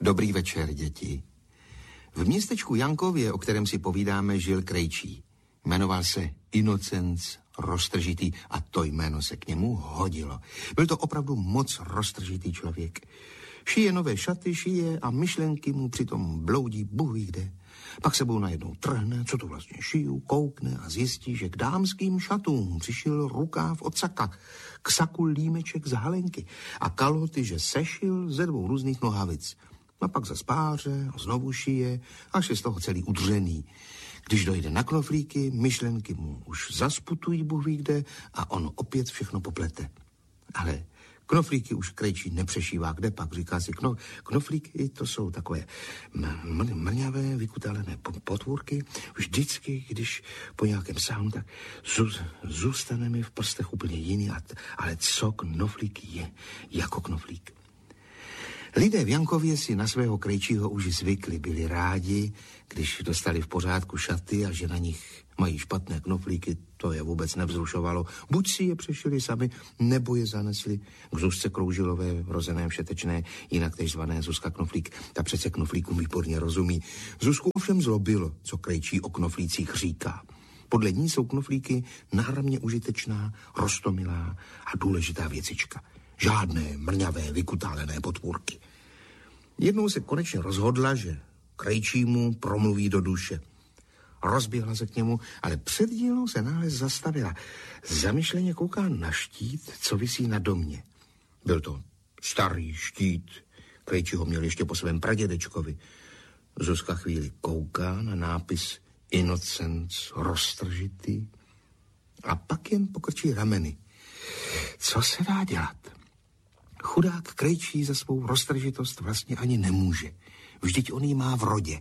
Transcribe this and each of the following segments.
Dobrý večer, děti. V městečku Jankově, o kterém si povídáme, žil krejčí. Jmenoval se Inocenc Roztržitý a to jméno se k němu hodilo. Byl to opravdu moc roztržitý člověk. Šije nové šaty, šije a myšlenky mu přitom bloudí bůh ví kde. Pak sebou najednou trhne, co to vlastně šiju, koukne a zjistí, že k dámským šatům přišil rukáv od saka, k saku límeček z halenky a kalhoty, že sešil ze 2 různých nohavic. A pak zas páře a znovu šije, až je z toho celý udřený. Když dojde na knoflíky, myšlenky mu už zasputují bůh ví kde a on opět všechno poplete. Ale knoflíky už krejčí nepřešívá, kde pak říká si, knoflíky to jsou takové mrňavé, vykutálené potvůrky. Vždycky, když po nějakém sáhnu, tak zůstane mi v prstech úplně jiný, ale co knoflík je jako knoflík. Lidé v Jankově si na svého krejčího už zvykli, byli rádi, když dostali v pořádku šaty a že na nich mají špatné knoflíky, to je vůbec nevzrušovalo. Buď si je přešili sami, nebo je zanesli k Zuzce Kroužilové, rozené všetečné, jinak tež zvané Zuzka Knoflík. Ta přece knoflíkům výborně rozumí. Zuzku ovšem zlobilo, co krejčí o knoflících říká. Podle ní jsou knoflíky náramně užitečná, roztomilá a důležitá věcička. Žádné mrňavé, vykutálené potvůrky. Jednou se konečně rozhodla, že krejčímu promluví do duše. Rozběhla se k němu, ale před dílnou se náhle zastavila. Zamyšleně kouká na štít, co visí na domě. Byl to starý štít, krejčí ho měl ještě po svém pradědečkovi. Zuzka chvíli kouká na nápis Inocenc Roztržitý a pak jen pokrčí rameny. Co se dá dělat? Chudák krejčí za svou roztržitost vlastně ani nemůže. Vždyť on ji má v rodě.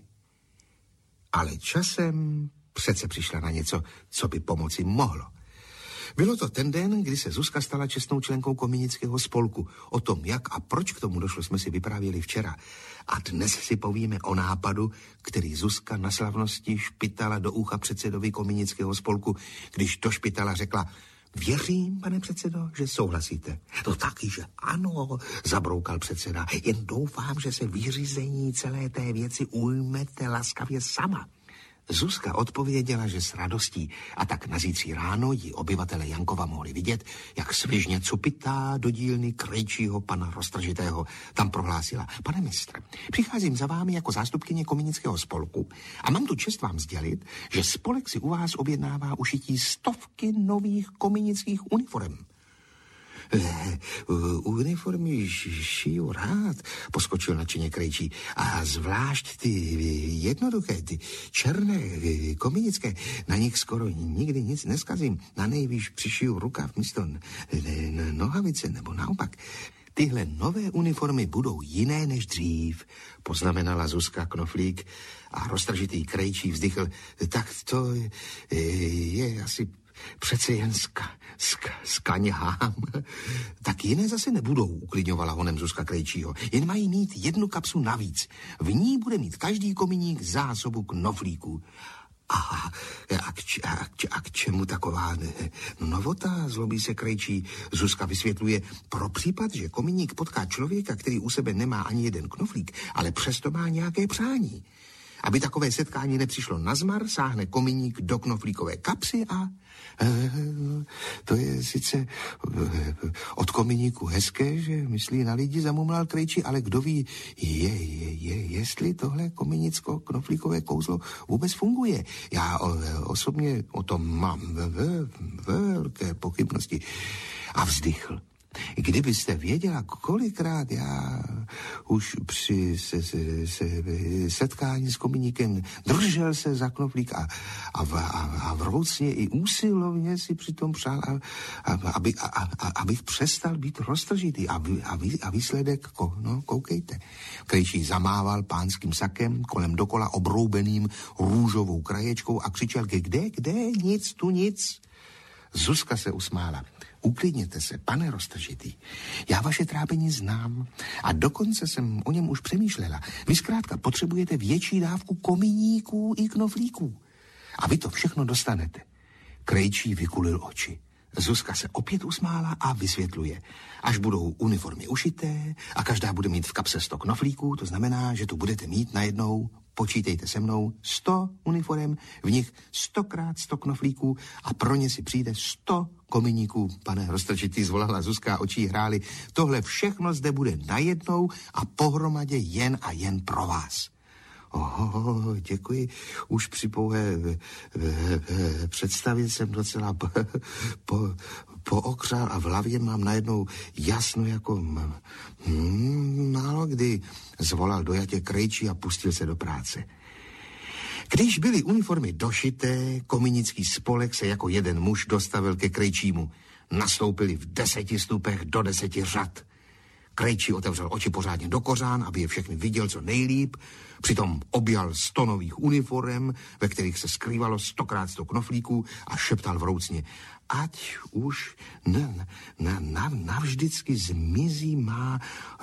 Ale časem přece přišla na něco, co by pomoci mohlo. Bylo to ten den, kdy se Zuzka stala čestnou členkou kominického spolku. O tom, jak a proč k tomu došlo, jsme si vyprávěli včera. A dnes si povíme o nápadu, který Zuzka na slavnosti špitala do ucha předsedovi kominického spolku, když do špitala řekla: Věřím, pane předsedo, že souhlasíte. No taky, že ano, zabroukal předseda. Jen doufám, že se vyřízení celé té věci ujmete laskavě sama. Zuzka odpověděla, že s radostí, a tak na zítří ráno ji obyvatele Jankova mohli vidět, jak svižně cupitá do dílny krejčího pana Roztržitého. Tam prohlásila: Pane mistře, přicházím za vámi jako zástupkyně kominického spolku a mám tu čest vám sdělit, že spolek si u vás objednává ušití 100 nových kominických uniform. Uniformy šiju rád, poskočil nadšeně krejčí. A zvlášť ty jednoduché, ty černé, kominické, na nich skoro nikdy nic neskazím. Na nejvýš přišiju rukáv místo nohavice, nebo naopak. Tyhle nové uniformy budou jiné než dřív, poznamenala Zuzka Knoflík a Roztržitý krejčí vzdychl. Tak to je asi přece jen skaňhám. Tak jiné zase nebudou, uklidňovala honem Zuzka krejčího. Jen mají mít 1 kapsu navíc. V ní bude mít každý kominík zásobu knoflíků. A k čemu taková novota, zlobí se krejčí. Zuzka vysvětluje: pro případ, že kominík potká člověka, který u sebe nemá ani 1 knoflík, ale přesto má nějaké přání. Aby takové setkání nepřišlo na zmar, sáhne kominík do knoflíkové kapsy a to je sice od kominíku hezké, že myslí na lidi, zamumlal krejčí, ale kdo ví, jestli tohle kominicko-knoflíkové kouzlo vůbec funguje. Já osobně o tom mám velké pochybnosti. A vzdychl. Kdybyste věděla, kolikrát já už při setkání s kominíkem držel se za knoflík a vroucně i úsilovně si přitom přál, abych přestal být roztržitý. A výsledek, koukejte. Krejčí zamával pánským sakem kolem dokola obroubeným růžovou kraječkou a křičel: kde, nic, tu nic. Zuzka se usmála. Uklidněte se, pane Roztržitý. Já vaše trápení znám a dokonce jsem o něm už přemýšlela. Vy zkrátka potřebujete větší dávku kominíků i knoflíků. A vy to všechno dostanete. Krejčí vykulil oči. Zuzka se opět usmála a vysvětluje. Až budou uniformy ušité a každá bude mít v kapse 100 knoflíků, to znamená, že tu budete mít najednou, počítejte se mnou, 100 uniform, v nich 100x100 knoflíků a pro ně si přijde 100 kominíků. Pane Roztržitý, zvolala Zuzka, očí hrály. Tohle všechno zde bude najednou a pohromadě jen a jen pro vás. Oho, děkuji. Už při pouhé představě jsem docela pookřál a v hlavě mám najednou jasno jako málo kdy, zvolal dojatě Krejčí a pustil se do práce. Když byly uniformy došité, kominický spolek se jako jeden muž dostavil ke Krejčímu. Nastoupili v 10 stupech do 10 řad. Krejčí otevřel oči pořádně do kořán, aby je všechny viděl co nejlíp, přitom objal 100 nových uniform, ve kterých se skrývalo 100x100 knoflíků a šeptal vroucně: ať už navždycky zmizí má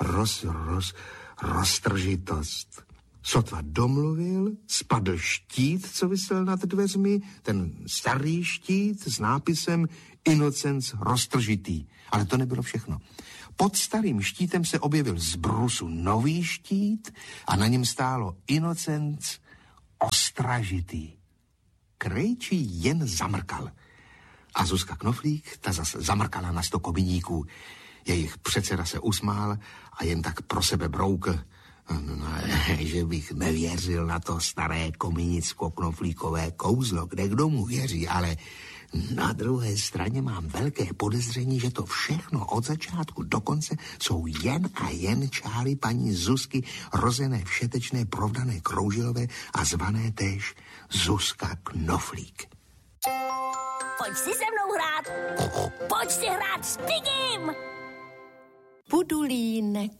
roztržitost. Sotva domluvil, spadl štít, co visel nad dveřmi, ten starý štít s nápisem Inocenc roztržitý. Ale to nebylo všechno. Pod starým štítem se objevil z brusu nový štít a na něm stálo Inocenc ostražitý. Krejčí jen zamrkal. A Zuzka Knoflík, ta zase zamrkala na 100 kominíků. Jejich předseda se usmál a jen tak pro sebe broukl: no, že bych nevěřil na to staré kominicko-knoflíkové kouzlo, kde kdo mu věří, ale na druhé straně mám velké podezření, že to všechno od začátku do konce jsou jen a jen čáry paní Zuzky, rozené všetečné, provdané Kroužilové a zvané též Zuzka Knoflík. Pojď si se mnou hrát! Pojď si hrát s Pigim! Budulínek.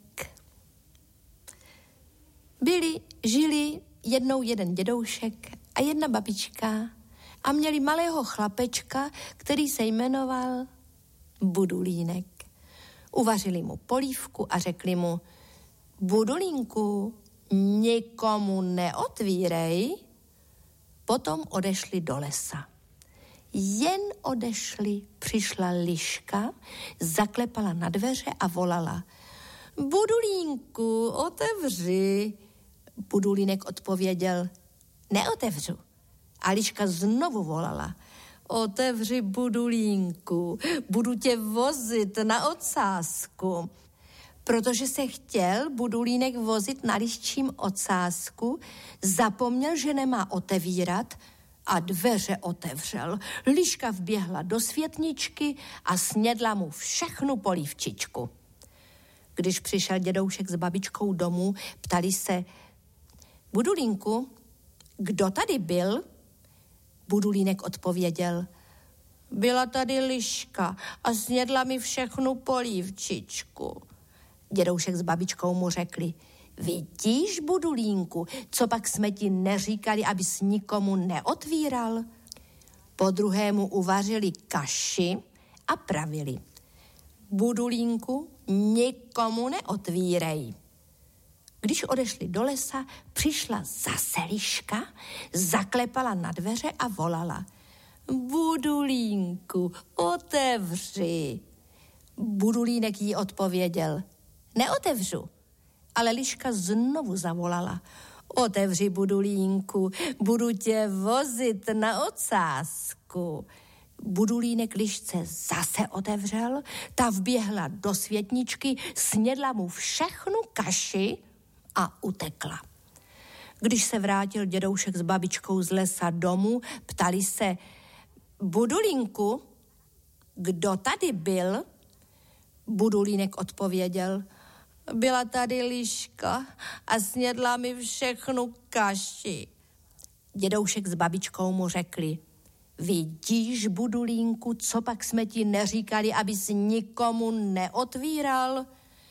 Žili jednou jeden dědoušek a jedna babička a měli malého chlapečka, který se jmenoval Budulínek. Uvařili mu polívku a řekli mu: Budulínku, nikomu neotvírej. Potom odešli do lesa. Jen odešli, přišla liška, zaklepala na dveře a volala: Budulínku, otevři. Budulínek odpověděl: neotevřu. A liška znovu volala: otevři, Budulínku, budu tě vozit na ocásku. Protože se chtěl Budulínek vozit na liščím ocásku, zapomněl, že nemá otevírat a dveře otevřel. Liška vběhla do světničky a snědla mu všechnu polívčičku. Když přišel dědoušek s babičkou domů, ptali se: Budulínku, kdo tady byl? Budulínek odpověděl: byla tady liška a snědla mi všechnu polívčičku. Dědoušek s babičkou mu řekli: vidíš, Budulínku, co pak jsme ti neříkali, abys nikomu neotvíral? Po druhému uvařili kaši a pravili: Budulínku, nikomu neotvírej. Když odešli do lesa, přišla zase liška, zaklepala na dveře a volala: Budulínku, otevři. Budulínek jí odpověděl: neotevřu. Ale liška znovu zavolala: otevři, Budulínku, budu tě vozit na ocásku. Budulínek lišce zase otevřel, ta vběhla do světničky, snědla mu všechnu kaši a utekla. Když se vrátil dědoušek s babičkou z lesa domů, ptali se: Budulínku, kdo tady byl? Budulínek odpověděl: byla tady liška a snědla mi všechnu kaši. Dědoušek s babičkou mu řekli: vidíš, Budulínku, co pak jsme ti neříkali, abys nikomu neotvíral?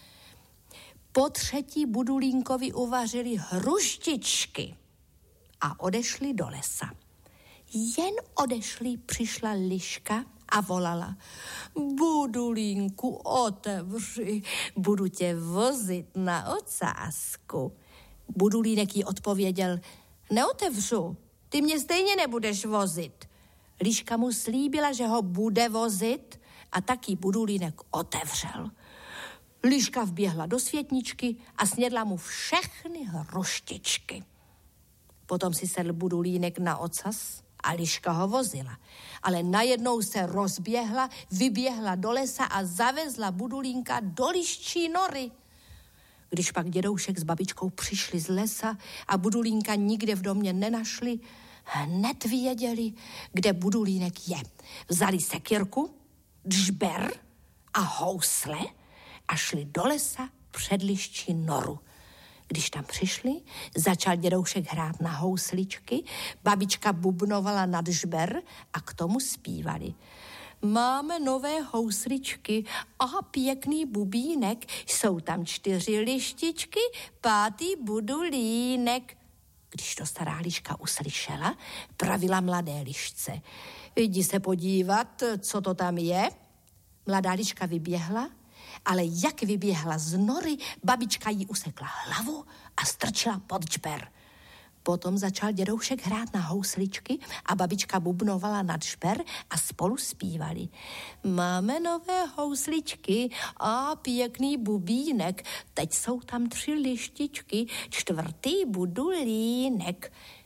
Po třetí Budulínkovi uvařili hruštičky a odešli do lesa. Jen odešli, přišla liška a volala: Budulínku, otevři, budu tě vozit na ocásku. Budulínek jí odpověděl: neotevřu, ty mě stejně nebudeš vozit. Liška mu slíbila, že ho bude vozit a taky Budulínek otevřel. Liška vběhla do světničky a snědla mu všechny hruštičky. Potom si sedl Budulínek na ocas a Liška ho vozila. Ale najednou se rozběhla, vyběhla do lesa a zavezla Budulínka do liščí nory. Když pak dědoušek s babičkou přišli z lesa a Budulínka nikde v domě nenašli, hned věděli, kde Budulínek je. Vzali sekyrku, džber a housle a šli do lesa před liščí noru. Když tam přišli, začal dědoušek hrát na housličky, babička bubnovala na džber a k tomu zpívali. Máme nové housličky a pěkný bubínek, jsou tam 4 lištičky, 5. Budulínek. Když to stará liška uslyšela, pravila mladé lišce. Jdi se podívat, co to tam je. Mladá liška vyběhla, ale jak vyběhla z nory, babička jí usekla hlavu a strčila pod džber. Potom začal dědoušek hrát na housličky a babička bubnovala na džber a spolu zpívali. Máme nové housličky a pěkný bubínek, teď jsou tam 3 lištičky, 4. Budulínek.